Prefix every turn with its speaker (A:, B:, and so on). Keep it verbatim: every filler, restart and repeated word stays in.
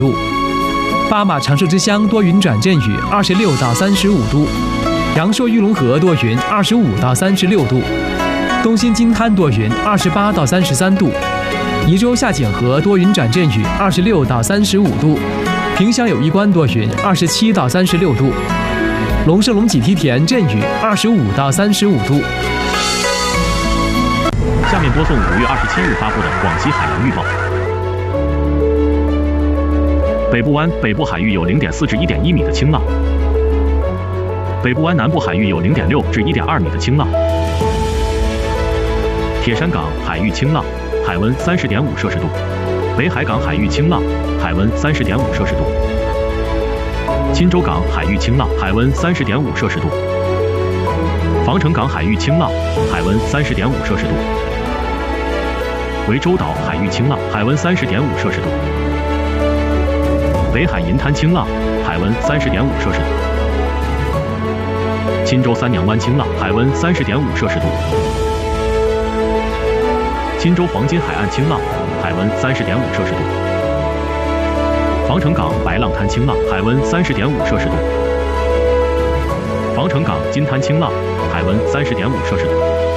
A: 度。八马长寿之乡多云转阵雨，二十六到三十五度。阳朔玉龙河多云，二十五到三十六度。东兴金滩多云，二十八到三十三度。宜州下井河多云转阵雨，二十六到三十五度。萍乡友谊关多云，二十七到三十六度。龙胜龙脊梯田阵雨，二十五到三十五度。
B: 下面播送五月二十七日发布的广西海洋预报。北部湾北部海域有零点四至一点一米的清浪，北部湾南部海域有零点六至一点二米的清浪。铁山港海域清浪，海温三十点五摄氏度；北海港海域清浪，海温三十点五摄氏度；钦州港海域清浪，海温三十点五摄氏度；防城港海域清浪，海温三十点五摄氏度；涠洲岛海域清浪，海温三十点五摄氏度；北海银滩清浪，海温三十点五摄氏度；钦州三娘湾清浪，海温三十点五摄氏度；钦州黄金海岸清浪，海温三十点五摄氏度；防城港白浪滩清浪，海温三十点五摄氏度；防城港金滩清浪，海温三十点五摄氏度。